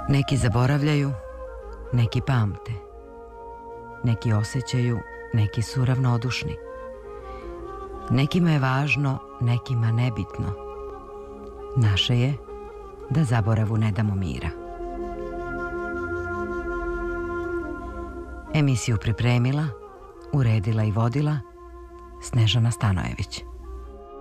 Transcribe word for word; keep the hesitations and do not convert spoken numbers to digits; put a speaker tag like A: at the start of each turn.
A: Neki zaboravljaju, neki pamte. Neki osjećaju, neki su ravnodušni. Nekima je važno, nekima nebitno. Naše je da zaboravu ne damo mira. Emisiju pripremila, uredila i vodila Snežana Stanojević.